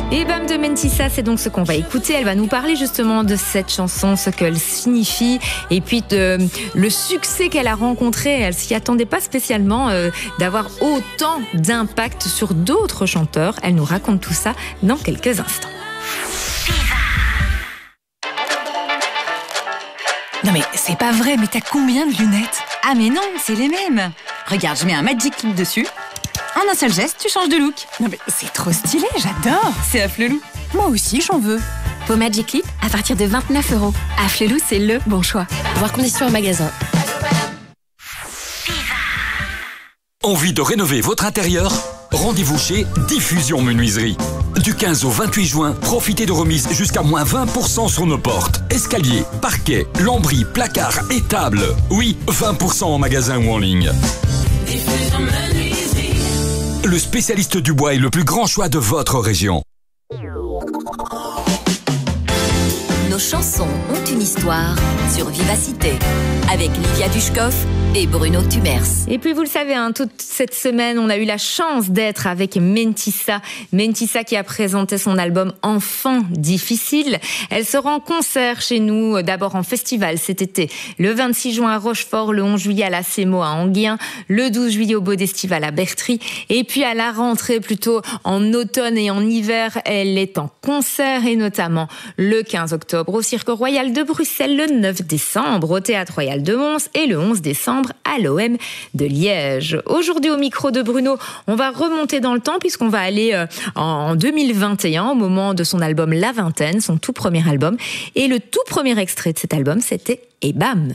Et Bam de Mentissa, c'est donc ce qu'on va écouter. Elle va nous parler justement de cette chanson, ce qu'elle signifie et puis le succès qu'elle a rencontré. Elle s'y attendait pas spécialement d'avoir autant d'impact sur d'autres chanteurs. Elle nous raconte tout ça dans quelques instants. Non mais c'est pas vrai, mais t'as combien de lunettes? Ah mais non, c'est les mêmes. Regarde, je mets un Magic Clip dessus. En un seul geste, tu changes de look. Non mais c'est trop stylé, j'adore. C'est Afflelou. Moi aussi, j'en veux. Vos Magic Clip à partir de 29 €. Afflelou, c'est le bon choix. Voir conditions en magasin. Envie de rénover votre intérieur? Rendez-vous chez Diffusion Menuiserie. Du 15 au 28 juin, profitez de remises jusqu'à moins 20% sur nos portes. Escaliers, parquets, lambris, placards et tables. Oui, 20% en magasin ou en ligne. Diffusion Menuiserie. Le spécialiste du bois est le plus grand choix de votre région. Nos chansons ont une histoire sur Vivacité avec Livia Dushkov et Bruno Tumers. Et puis vous le savez, toute cette semaine, on a eu la chance d'être avec Mentissa. Mentissa qui a présenté son album Enfant difficile. Elle sera en concert chez nous, d'abord en festival cet été, le 26 juin à Rochefort, le 11 juillet à la Cémo à Enghien, le 12 juillet au Bodestival à Bertry. Et puis à la rentrée, plutôt en automne et en hiver, elle est en concert et notamment le 15 octobre au Cirque Royal de Bruxelles, le 9 décembre au Théâtre Royal de Mons et le 11 décembre à l'OM de Liège. Aujourd'hui, au micro de Bruno, on va remonter dans le temps puisqu'on va aller en 2021, au moment de son album La Vingtaine, son tout premier album. Et le tout premier extrait de cet album, c'était Et bam!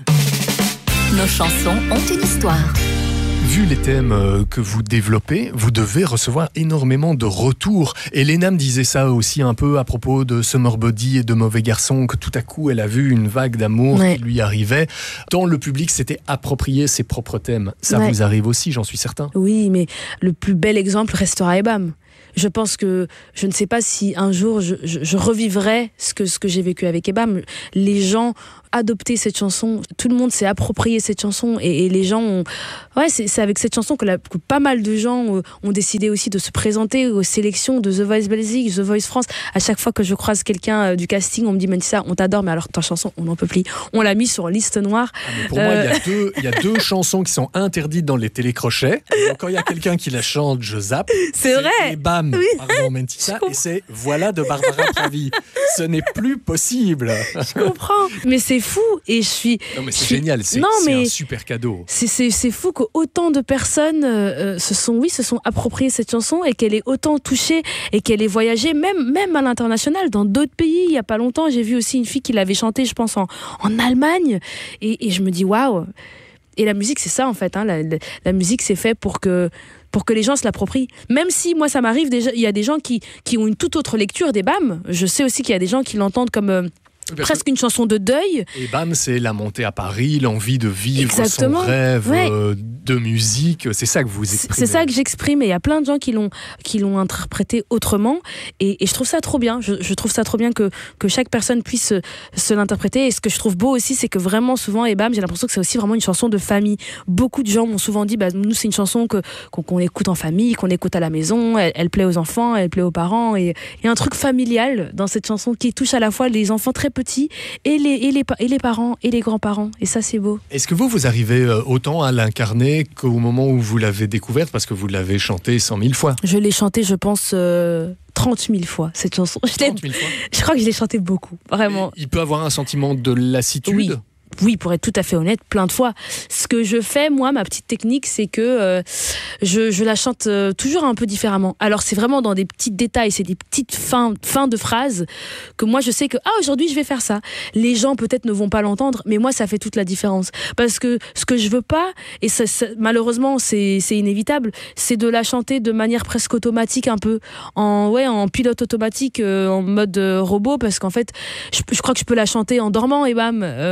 Nos chansons ont une histoire. Vu les thèmes que vous développez, vous devez recevoir énormément de retours. Et Lena me disait ça aussi un peu à propos de Summer Body et de Mauvais Garçon, que tout à coup elle a vu une vague d'amour qui lui arrivait. Tant le public s'était approprié ses propres thèmes. Ça vous arrive aussi, j'en suis certain. Oui, mais le plus bel exemple restera Et bam! Je pense que je ne sais pas si un jour je revivrai ce que j'ai vécu avec Et bam. Les gens adopté cette chanson, tout le monde s'est approprié cette chanson et les gens ont... Ouais, c'est avec cette chanson que pas mal de gens ont décidé aussi de se présenter aux sélections de The Voice Belgique, The Voice France. À chaque fois que je croise quelqu'un du casting, on me dit Mentissa, on t'adore, mais alors ta chanson, on n'en peut plus. On l'a mis sur liste noire. Pour moi, il y a deux chansons qui sont interdites dans les télécrochets. Donc, quand il y a quelqu'un qui la chante, je zappe. C'est vrai. Et bam, pardon Mentissa, et c'est Voilà de Barbara Pravi. Ce n'est plus possible. Je comprends, mais c'est fou et je suis... Non mais c'est génial, c'est un super cadeau. C'est fou qu'autant de personnes se sont appropriées cette chanson et qu'elle ait autant touché et qu'elle ait voyagé, même à l'international, dans d'autres pays. Il n'y a pas longtemps, j'ai vu aussi une fille qui l'avait chantée, je pense, en Allemagne. Et je me dis, waouh. Et la musique, c'est ça en fait. La musique, c'est fait pour que les gens se l'approprient. Même si, moi, ça m'arrive déjà, il y a des gens qui ont une toute autre lecture des BAM. Je sais aussi qu'il y a des gens qui l'entendent comme... presque une chanson de deuil. Et bam, c'est la montée à Paris, l'envie de vivre son rêve de musique. C'est ça que vous exprimez. C'est ça que j'exprime. Et il y a plein de gens qui l'ont interprété autrement. Et je trouve ça trop bien. Je trouve ça trop bien que chaque personne puisse se l'interpréter. Et ce que je trouve beau aussi, c'est que vraiment souvent, et bam, j'ai l'impression que c'est aussi vraiment une chanson de famille. Beaucoup de gens m'ont souvent dit, nous, c'est une chanson qu'on écoute en famille, qu'on écoute à la maison. Elle plaît aux enfants, elle plaît aux parents. Et il y a un truc familial dans cette chanson qui touche à la fois les enfants très petits et les parents et les grands-parents, et ça c'est beau. Est-ce que vous arrivez autant à l'incarner qu'au moment où vous l'avez découverte, parce que vous l'avez chantée 100 000 fois? Je l'ai chantée, je pense 30 000 fois cette chanson. 30 000 fois. Je crois que je l'ai chantée beaucoup, vraiment. Et il peut avoir un sentiment de lassitude? Oui, pour être tout à fait honnête, plein de fois. Ce que je fais, moi, ma petite technique, c'est que je la chante toujours un peu différemment. Alors, c'est vraiment dans des petits détails, c'est des petites fins de phrases que moi, je sais que, aujourd'hui, je vais faire ça. Les gens, peut-être, ne vont pas l'entendre, mais moi, ça fait toute la différence. Parce que ce que je veux pas, et ça, malheureusement, c'est inévitable, c'est de la chanter de manière presque automatique, un peu, en pilote automatique, en mode robot, parce qu'en fait, je crois que je peux la chanter en dormant, et bam, je peux la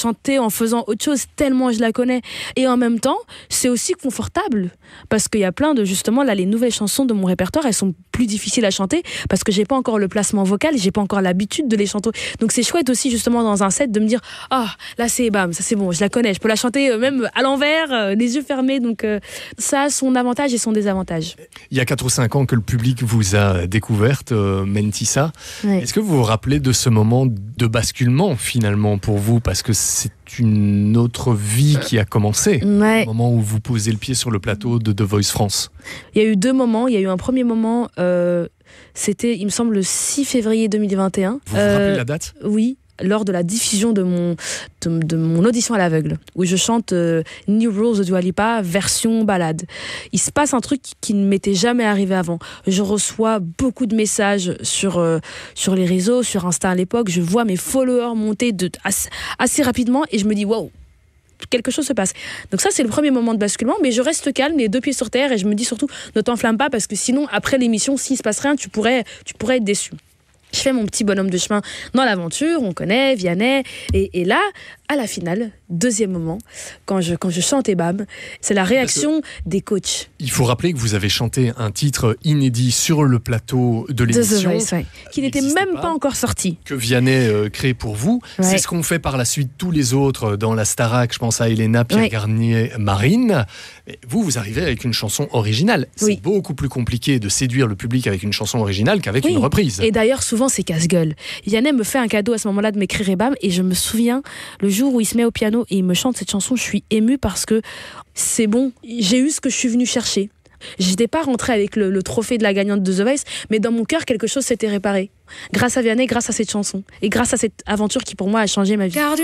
chanter en faisant autre chose tellement je la connais. Et en même temps, c'est aussi confortable parce qu'il y a plein de, justement, là, les nouvelles chansons de mon répertoire, elles sont plus difficiles à chanter parce que j'ai pas encore le placement vocal, j'ai pas encore l'habitude de les chanter. Donc c'est chouette aussi, justement, dans un set de me dire, là c'est bam, ça c'est bon, je la connais, je peux la chanter même à l'envers, les yeux fermés. Donc ça a son avantage et son désavantage. Il y a 4 ou 5 ans que le public vous a découverte, Mentissa. Ouais. Est-ce que vous vous rappelez de ce moment de basculement finalement pour vous, parce que c'est une autre vie qui a commencé, Ouais. au moment où vous posez le pied sur le plateau de The Voice France? Il y a eu 2 moments. Il y a eu un premier moment, c'était, il me semble, le 6 février 2021. Vous vous rappelez la date? Oui, lors de la diffusion de mon audition à l'aveugle, où je chante New Rules de Dua Lipa, version balade. Il se passe un truc qui ne m'était jamais arrivé avant. Je reçois beaucoup de messages sur les réseaux, sur Insta à l'époque. Je vois mes followers monter assez rapidement et je me dis, wow, quelque chose se passe. Donc ça, c'est le premier moment de basculement, mais je reste calme, les 2 pieds sur terre, et je me dis surtout, ne t'enflamme pas, parce que sinon, après l'émission, s'il se passe rien, tu pourrais être déçu. Je fais mon petit bonhomme de chemin dans l'aventure, on connaît, Vianney, et là, à la finale, 2e moment, quand je chante et bam, c'est la réaction des coachs. Il faut rappeler que vous avez chanté un titre inédit sur le plateau de l'émission, The Voice, ouais, qui n'était même pas encore sorti. que Vianney crée pour vous. Ouais. C'est ce qu'ont fait par la suite tous les autres dans la Starac. Je pense à Elena, Pierre Ouais. Garnier, Marine. Mais vous arrivez avec une chanson originale. Oui. C'est beaucoup plus compliqué de séduire le public avec une chanson originale qu'avec Oui. une reprise. Et d'ailleurs, souvent, c'est casse-gueule. Vianney me fait un cadeau à ce moment-là de m'écrire et bam, et je me souviens, le jour où il se met au piano et il me chante cette chanson, je suis émue parce que c'est bon, j'ai eu ce que je suis venue chercher. J'étais pas rentrée avec le trophée de la gagnante de The Voice, mais dans mon cœur, quelque chose s'était réparé. Grâce à Vianney, grâce à cette chanson. Et grâce à cette aventure qui, pour moi, a changé ma vie.